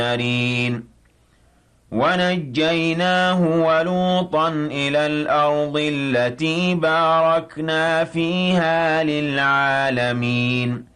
وَنَجَّيْنَاهُ وَلُوطًا إِلَى الْأَرْضِ الَّتِي بَارَكْنَا فِيهَا لِلْعَالَمِينَ